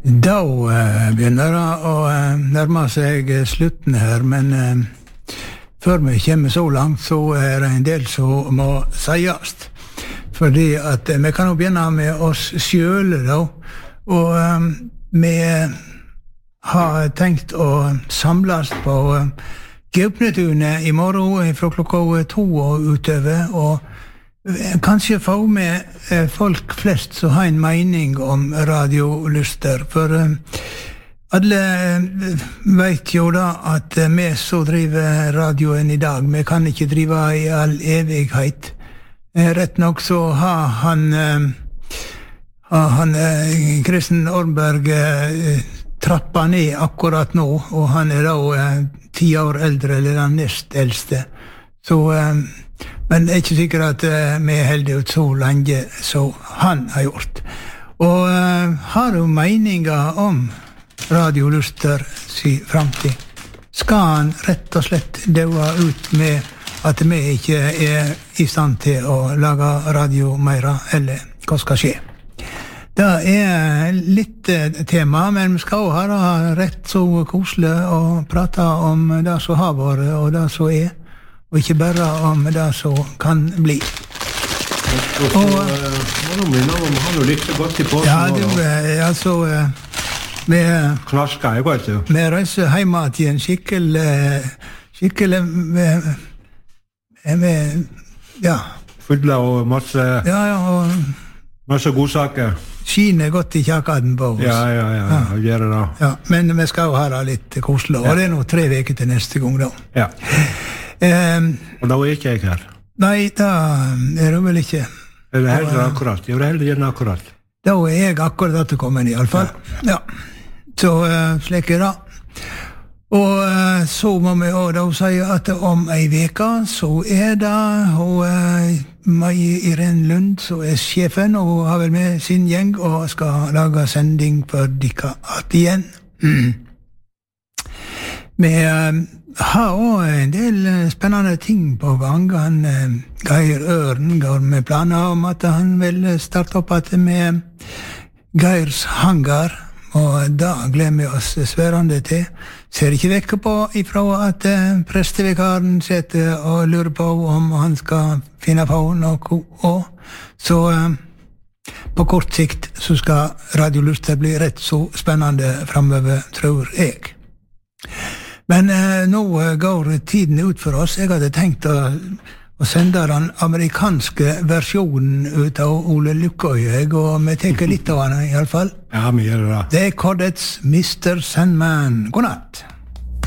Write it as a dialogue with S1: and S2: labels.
S1: Da begynner det å nærme seg slutten her, men før vi kommer så langt, så det en del som må sies. Fordi at vi kan jo begynne med oss selv, da. Og vi har tenkt å samles på Gaupnetunet i morgen fra klokka 2 og utover, og kanskje få med folk flest som har en mening om radiolyster, for alle vet jo da at vi som driver radioen i dag, vi kan ikke drive i all evighet. Rett nok så har han Kristen Ormberg trappa ned akkurat nå, og han da 10 år eldre, eller den nest eldste. Så men det ikke sikkert at vi holder ut så lenge som han har gjort. Og har du meninger om radiolyster si fremtid? Skal han rett og slett døde ut med at vi ikke i stand til å lage radio mer, eller hva skal skje? Det litt tema, men vi skal ha det rett så koselig å prate om det som har vært og det som og ikke bare om det som kan bli.
S2: Og så må du minne om han jo likte godt i påsen.
S1: Ja, det altså
S2: Knaska, jeg vet jo.
S1: Vi reiser hjemme til en skikkelig ja.
S2: Fylla og masse masse godsaker.
S1: Skiner godt i kjakaden på oss.
S2: Ja, gjør det da.
S1: Ja, men vi skal jo ha det litt koselig, og det nå 3 veker til neste gang da.
S2: Ja. Og da ikke jeg her. Nei,
S1: da det vel ikke.
S2: Det heller akkurat. Jeg heller gjerne akkurat.
S1: Da jeg akkurat kommet i alle fall. Ja. Så slik det. Og så må vi også da si at om en veka så det Maja Irene Lund som sjefen, og har vel med sin gjeng og skal lage sending for dere igjen. Vi har også en del spennende ting på gang. Geir Øren går med planer om at han vil starte opp med Geirs hangar, og da gleder vi oss sværende til. Ser ikke vekk på ifra at prestevikaren sitter og lurer på om han skal finne på noe også. Så på kort sikt så skal radiolyster bli rett så spennende fremover, tror jeg. Men nå går tiden ut for oss. Jeg hadde tenkt å sende den amerikanske versjonen ut av Ole Lukkøy, og vi tenker litt av han i alle fall.
S2: Ja, vi gjør det da.
S1: Det Chordets Mr. Sandman. God natt.